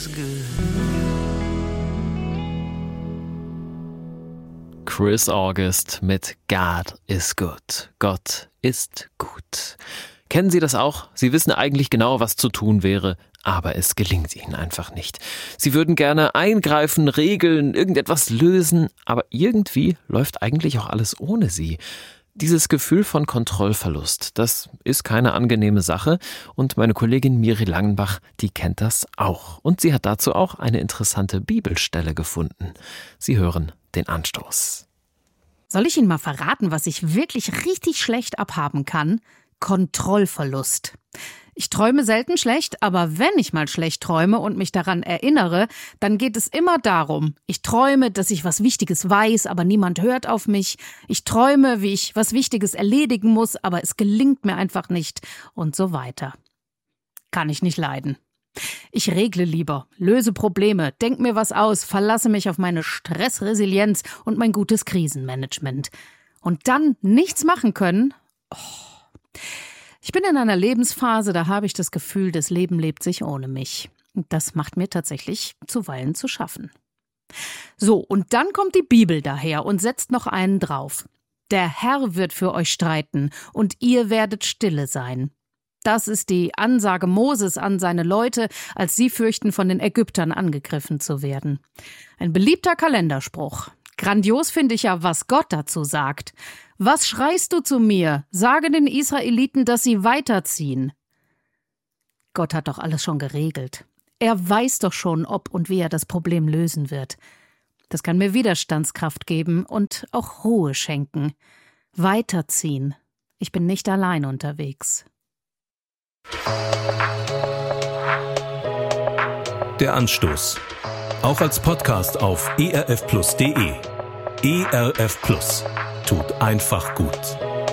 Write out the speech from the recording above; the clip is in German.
Chris August mit God is Good. Gott ist gut. Kennen Sie das auch? Sie wissen eigentlich genau, was zu tun wäre, aber es gelingt Ihnen einfach nicht. Sie würden gerne eingreifen, regeln, irgendetwas lösen, aber irgendwie läuft eigentlich auch alles ohne Sie. Dieses Gefühl von Kontrollverlust, das ist keine angenehme Sache und meine Kollegin Miri Langenbach, die kennt das auch. Und sie hat dazu auch eine interessante Bibelstelle gefunden. Sie hören den Anstoß. Soll ich Ihnen mal verraten, was ich wirklich richtig schlecht abhaben kann? Kontrollverlust. Ich träume selten schlecht, aber wenn ich mal schlecht träume und mich daran erinnere, dann geht es immer darum, ich träume, dass ich was Wichtiges weiß, aber niemand hört auf mich. Ich träume, wie ich was Wichtiges erledigen muss, aber es gelingt mir einfach nicht und so weiter. Kann ich nicht leiden. Ich regle lieber, löse Probleme, denk mir was aus, verlasse mich auf meine Stressresilienz und mein gutes Krisenmanagement. Und dann nichts machen können? Ich bin in einer Lebensphase, da habe ich das Gefühl, das Leben lebt sich ohne mich. Das macht mir tatsächlich zuweilen zu schaffen. So, und dann kommt die Bibel daher und setzt noch einen drauf. Der Herr wird für euch streiten und ihr werdet stille sein. Das ist die Ansage Moses an seine Leute, als sie fürchten, von den Ägyptern angegriffen zu werden. Ein beliebter Kalenderspruch. Grandios finde ich ja, was Gott dazu sagt. Was schreist du zu mir? Sage den Israeliten, dass sie weiterziehen. Gott hat doch alles schon geregelt. Er weiß doch schon, ob und wie er das Problem lösen wird. Das kann mir Widerstandskraft geben und auch Ruhe schenken. Weiterziehen. Ich bin nicht allein unterwegs. Der Anstoß. Auch als Podcast auf erfplus.de. ERF Plus. Tut einfach gut.